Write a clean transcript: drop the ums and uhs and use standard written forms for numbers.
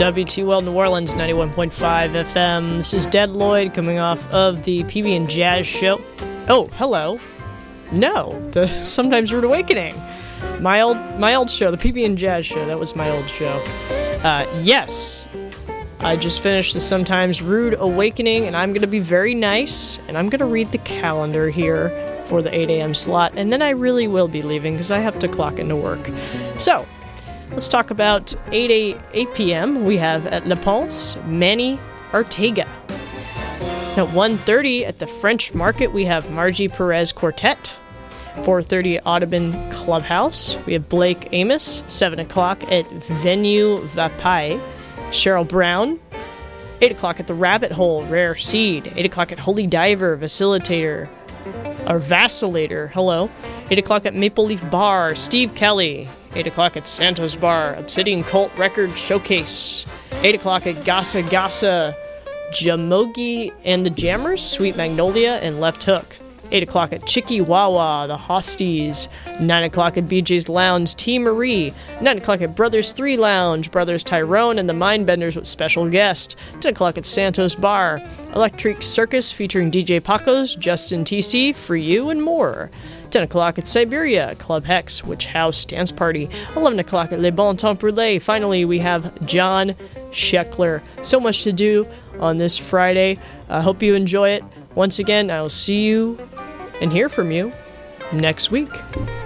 WTL New Orleans, 91.5 FM. This is Dead Lloyd coming off of the PB and Jazz show. Oh, hello. No, the Sometimes Rude Awakening. My old show, the PB and Jazz show. That was my old show. Yes, I just finished the Sometimes Rude Awakening, and I'm going to be very nice, and I'm going to read the calendar here for the 8 a.m. slot, and then I really will be leaving because I have to clock into work. So, let's talk about 8 p.m. We have at La Pense, Manny Ortega. At 1:30 at the French Market, we have Margie Perez Quartet. 4:30 at Audubon Clubhouse. We have Blake Amos. 7 o'clock at Venue Vapai. Cheryl Brown. 8 o'clock at the Rabbit Hole, Rare Seed. 8 o'clock at Holy Diver, Vacillator. Or Vacillator, hello. 8 o'clock at Maple Leaf Bar, Steve Kelly. 8 o'clock at Santos Bar, Obsidian Cult Record Showcase. 8 o'clock at Gasa Gasa, Jamogi and the Jammers, Sweet Magnolia, and Left Hook. 8 o'clock at Chicky Wawa, the Hosties. 9 o'clock at BJ's Lounge, T. Marie. 9 o'clock at Brothers 3 Lounge, Brothers Tyrone and the Mindbenders with special guest. 10 o'clock at Santos Bar, Electric Circus featuring DJ Pacos, Justin TC, For You, and more. 10 o'clock at Siberia, Club Hex, Witch House Dance Party. 11 o'clock at Le Bon Temps Brûlé. Finally, we have John Sheckler. So much to do on this Friday. I hope you enjoy it. Once again, I will see you and hear from you next week.